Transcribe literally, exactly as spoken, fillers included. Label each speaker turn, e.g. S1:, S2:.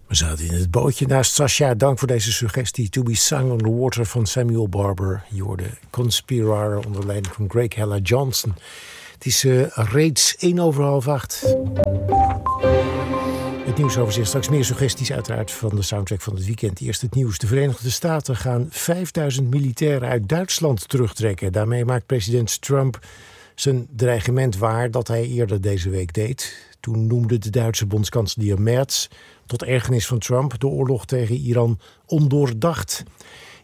S1: We zaten in het bootje naast Sascha. Dank voor deze suggestie. To be Sung on the Water van Samuel Barber. Je hoorde Conspirar onder leiding van Greg Hella Johnson. Het is uh, reeds één over half acht. Het nieuwsoverzicht. Straks meer suggesties uiteraard van de soundtrack van het weekend. Eerst het nieuws. De Verenigde Staten gaan vijfduizend militairen uit Duitsland terugtrekken. Daarmee maakt president Trump zijn dreigement waar dat hij eerder deze week deed. Toen noemde de Duitse bondskanselier Merz tot ergernis van Trump de oorlog tegen Iran ondoordacht.